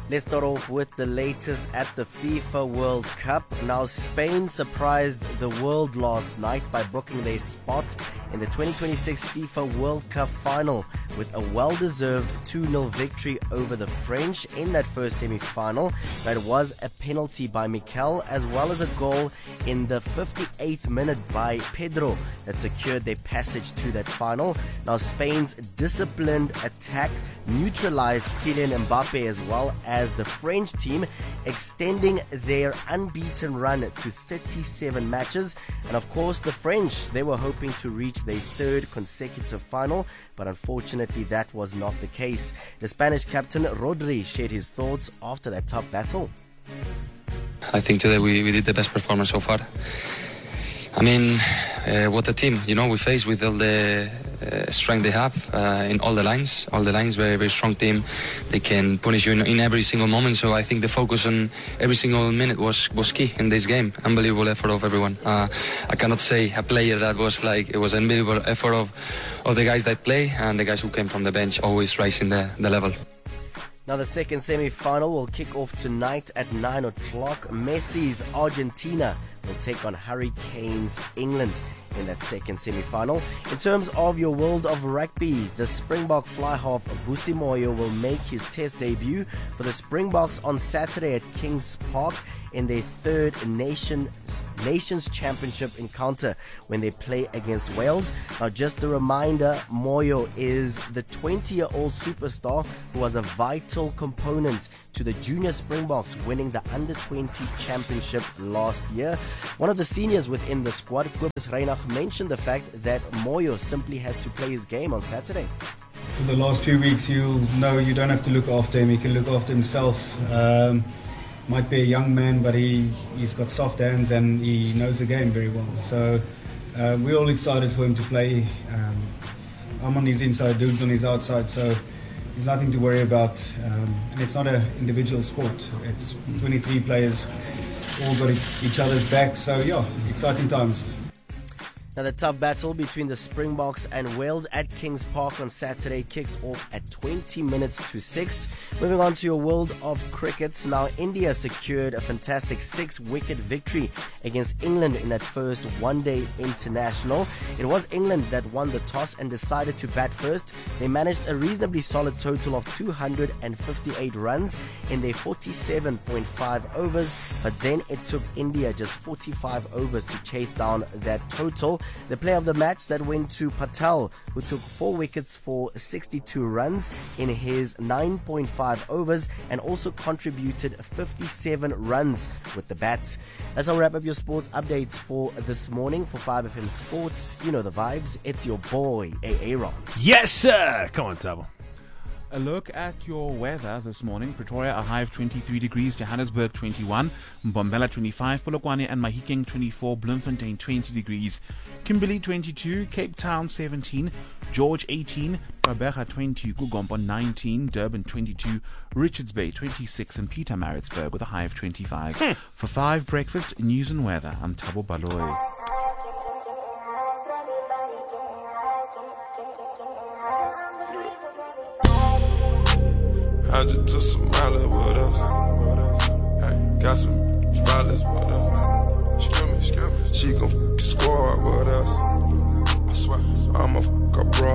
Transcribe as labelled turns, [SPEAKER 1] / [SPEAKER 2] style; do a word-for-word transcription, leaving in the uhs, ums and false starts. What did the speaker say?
[SPEAKER 1] Let's start off with the latest at the FIFA World Cup. Now, Spain surprised the world last night by booking their spot in the twenty twenty-six FIFA World Cup final with a well-deserved two nil victory over the French in that first semi-final. That was a penalty by Mikel, as well as a goal in the fifty-eighth minute by Pedro that secured their passage to that final. Now, Spain's disciplined attack neutralized Kylian Mbappe, as well as the French team, extending their unbeaten run to thirty-seven matches. And of course, the French, they were hoping to reach their third consecutive final, but unfortunately that was not the case. The Spanish captain Rodri shared his thoughts after that tough battle.
[SPEAKER 2] I think today we, we did the best performance so far. I mean, uh, what a team, you know, we face with all the uh, strength they have uh, in all the lines. All the lines, very, very strong team. They can punish you in, in every single moment. So I think the focus on every single minute was, was key in this game. Unbelievable effort of everyone. Uh, I cannot say a player that was like, it was an unbelievable effort of, of the guys that play and the guys who came from the bench, always rising the, the level.
[SPEAKER 1] Now, the second semi-final will kick off tonight at nine o'clock. Messi's Argentina will take on Harry Kane's England in that second semi-final. In terms of your world of rugby, the Springbok fly-half Vusi Moyo will make his test debut for the Springboks on Saturday at Kings Park in their third nation, Nations Championship encounter when they play against Wales. Now, just a reminder, Moyo is the twenty-year-old superstar who was a vital component to the Junior Springboks winning the under twenty championship last year. One of the seniors within the squad, Kobus Reinach, mentioned the fact that Moyo simply has to play his game on Saturday.
[SPEAKER 3] For the last few weeks, you'll know you don't have to look after him. He can look after himself. Um, might be a young man, but he, he's got soft hands and he knows the game very well. So uh, we're all excited for him to play. Um, I'm on his inside, Dude's on his outside, so there's nothing to worry about. Um, and it's not an individual sport. It's twenty-three players, all got each other's back. So yeah, exciting times.
[SPEAKER 1] Now, the tough battle between the Springboks and Wales at Kings Park on Saturday kicks off at twenty minutes to six. Moving on to your world of cricket. Now, India secured a fantastic six-wicket victory against England in that first one-day international. It was England that won the toss and decided to bat first. They managed a reasonably solid total of two hundred fifty-eight runs in their forty-seven point five overs, but then it took India just forty-five overs to chase down that total. The player of the match that went to Patel, who took four wickets for sixty-two runs in his nine point five overs and also contributed fifty-seven runs with the bat. That's how we wrap up your sports updates for this morning. For five F M Sports, you know the vibes. It's your boy, Aaron.
[SPEAKER 4] Yes, sir. Come on, Sabo.
[SPEAKER 5] A look at your weather this morning. Pretoria, a high of twenty-three degrees. Johannesburg, twenty-one. Mbombela, twenty-five. Polokwane and Mahikeng, twenty-four. Bloemfontein, twenty degrees. Kimberley, twenty-two. Cape Town, seventeen. George, eighteen. Gqeberha, twenty. Kugompo, nineteen. Durban, twenty-two. Richards Bay, twenty-six. And Pietermaritzburg with a high of twenty-five. Hmm. For five breakfast, news and weather, I'm Thabo Baloyi.
[SPEAKER 6] I just took some mileage with us. Hey, got some violence with us. Excuse me, excuse me. She gon' f***ing squad with us. I swear. I'm a f***er bro.